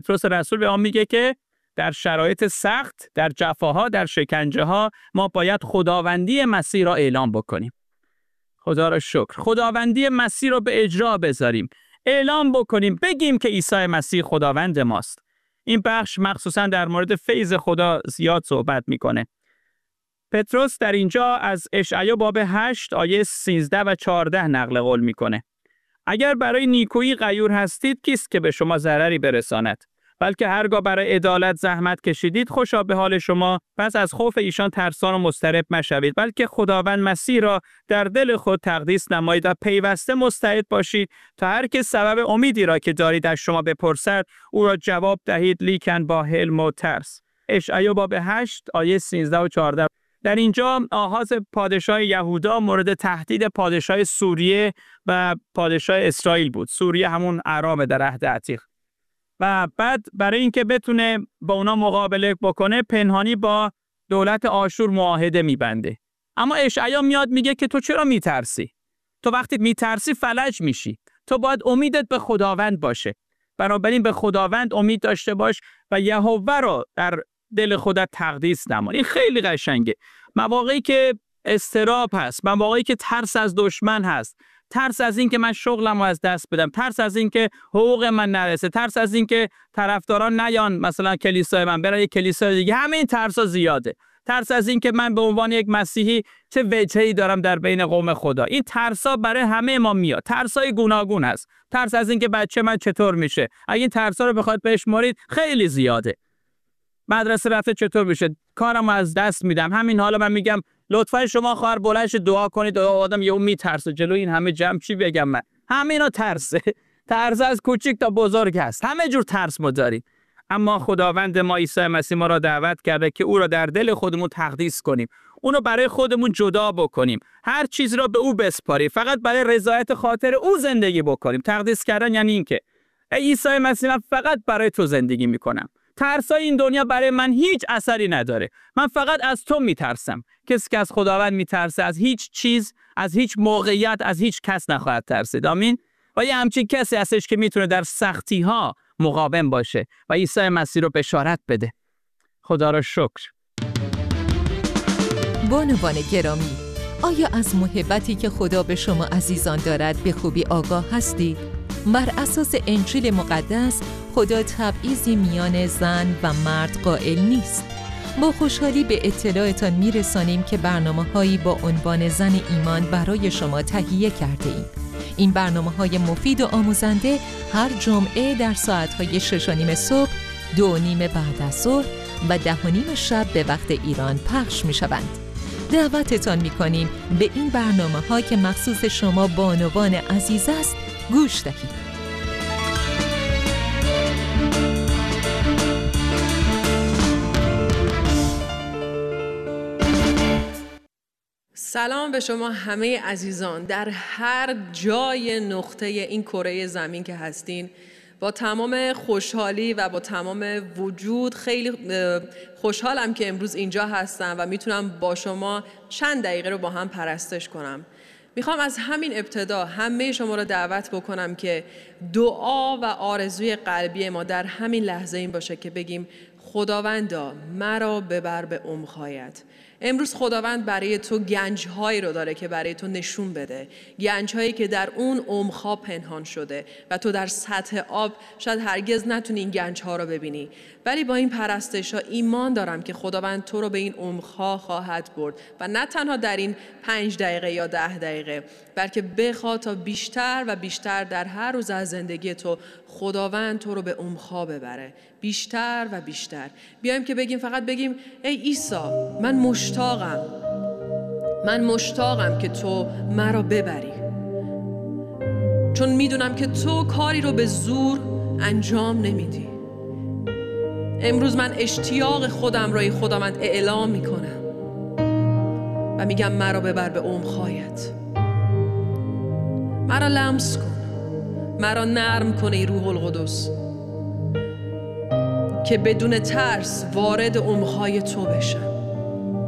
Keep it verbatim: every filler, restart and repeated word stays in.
پتروس رسول به ما میگه که در شرایط سخت، در جفاها، در شکنجه ها ما باید خداوندی مسیح را اعلام بکنیم. خدا را شکر. خداوندی مسیح را به اجرا بذاریم. اعلام بکنیم، بگیم که عیسی مسیح خداوند ماست. این بخش مخصوصا در مورد فیض خدا زیاد صحبت میکنه. پتروس در اینجا از اشعیا باب هشت آیه سیزده و چهارده نقل قول میکنه. اگر برای نیکویی غیور هستید کیست که به شما ضرری برساند؟ بلکه هرگاه برای عدالت زحمت کشیدید خوشا به حال شما، پس از خوف ایشان ترسان و مضطرب مشوید، بلکه خداوند مسیح را در دل خود تقدیس نمایید و پیوسته مستعد باشید تا هر که سبب امیدی را که دارید از شما بپرسد او را جواب دهید، لیکن با حلم و ترس. اشعیا باب هشت آیه سیزده و چهارده. در اینجا آغاز پادشاه یهودا مورد تهدید پادشاه سوریه و پادشاه اسرائیل بود. سوریه همون ارام در عهد عتیق. و بعد برای اینکه بتونه با اونا مقابله بکنه پنهانی با دولت آشور معاهده میبنده. اما اشعیا میاد میگه که تو چرا میترسی؟ تو وقتی میترسی فلج میشی. تو باید امیدت به خداوند باشه. بنابراین به خداوند امید داشته باش و یهوه رو در دل خودت تقدیس نما. این خیلی قشنگه. مواقعی که اضطراب هست، مواقعی که ترس از دشمن هست، ترس از این که من شغلمو از دست بدم، ترس از این که حقوق من نرسه، ترس از این که طرفداران نیان مثلا کلیسای من برای کلیسای دیگه، همه این ترسا زیاده. ترس از این که من به عنوان یک مسیحی چه وجهی دارم در بین قوم خدا. این ترسا برای همه ما میاد. ترسای گوناگون هست. ترس از این که بچه من چطور میشه. اگه این ترسا رو بخواد بشمارید خیلی زیاده. مدرسه رفته چطور میشه، کارم از دست میدم. همین حالا من میگم لطفا شما خواهر بلند شید دعا کنید، آدم یهو میترسه جلو این همه جمع، چی بگم من؟ همینا ترسه. ترس از کوچیک تا بزرگ هست. همه جور ترس ما داریم. اما خداوند ما عیسی مسیح ما را دعوت کرده که او را در دل خودمون تقدیس کنیم. اونو برای خودمون جدا بکنیم. هر چیز را به او بسپاریم. فقط برای رضایت خاطر او زندگی بکنیم. تقدیس کردن یعنی این که ای عیسی مسیح من فقط برای تو زندگی میکنم. ترسای این دنیا برای من هیچ اثری نداره. من فقط از تو میترسم. کسی که از خداوند میترسه از هیچ چیز، از هیچ موقعیت، از هیچ کس نخواهد ترسید. آمین. و یه همچین کسی هستش که میتونه در سختی ها مقاوم باشه و عیسی مسیح رو بشارت بده. خدا را شکر. بانوان گرامی، آیا از محبتی که خدا به شما عزیزان دارد به خوبی آگاه هستید؟ بر اساس انجیل مقدس خدا تبعیضی میان زن و مرد قائل نیست. با خوشحالی به اطلاعتان میرسانیم که برنامه‌هایی با عنوان زن ایمان برای شما تهیه کرده ایم. این برنامه‌های مفید و آموزنده هر جمعه در ساعت‌های شش و نیم صبح، دو و نیم بعد از ظهر و ده و نیم شب به وقت ایران پخش می‌شوند. دعوتتان می‌کنیم به این برنامه‌ها که مخصوص شما بانوان عزیز است گوش دهید. سلام به شما همه عزیزان در هر جای نقطه این کره زمین که هستین. با تمام خوشحالی و با تمام وجود خیلی خوشحالم که امروز اینجا هستم و میتونم با شما چند دقیقه رو با هم پرستش کنم. میخوام از همین ابتدا همه شما رو دعوت بکنم که دعا و آرزوی قلبی ما در همین لحظه این باشه که بگیم خداوندا مرا ببر به عمق‌هایت. امروز خداوند برای تو گنج‌هایی رو داره که برای تو نشون بده، گنج‌هایی که در اون عمق‌ها پنهان شده و تو در سطح آب شاید هرگز نتونی این گنج‌ها رو ببینی، ولی با این پرستش‌ها ایمان دارم که خداوند تو رو به این عمق‌ها خواهد برد و نه تنها در این پنج دقیقه یا ده دقیقه، بلکه بخواد تا بیشتر و بیشتر در هر روز از زندگی تو خداوند تو رو به عمق‌ها ببره، بیشتر و بیشتر. بیایم که بگیم، فقط بگیم ای عیسی من مشتاقم من مشتاقم که تو مرا ببری، چون میدونم که تو کاری رو به زور انجام نمیدی. امروز من اشتیاق خودم را خداوند اعلام میکنم و میگم مرا ببر به عمق‌هایت، مرا لمس کن، مرا نرم کن ای روح القدس که بدون ترس وارد عمق‌های تو بشم.